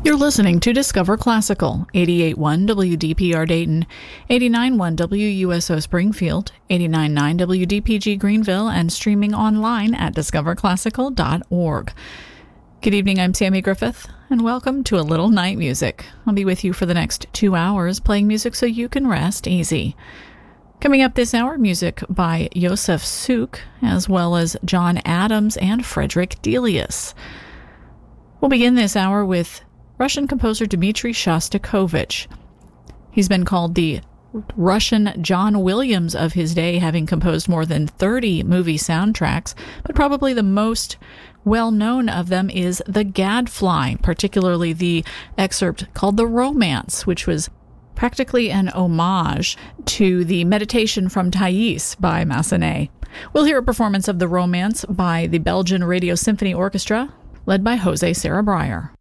You're listening to Discover Classical, 88.1 WDPR Dayton, 89.1 WUSO Springfield, 89.9 WDPG Greenville, and streaming online at discoverclassical.org. Good evening, I'm Tammy Griffith, and welcome to A Little Night Music. I'll be with you for the next 2 hours, playing music so you can rest easy. Coming up this hour, music by Josef Suk, as well as John Adams and Frederick Delius. We'll begin this hour with Russian composer Dmitri Shostakovich. He's been called the Russian John Williams of his day, having composed more than 30 movie soundtracks, but probably the most well-known of them is The Gadfly, particularly the excerpt called The Romance, which was practically an homage to the Meditation from Thais by Massenet. We'll hear a performance of The Romance by the Belgian Radio Symphony Orchestra, led by Jose Sarah Breyer.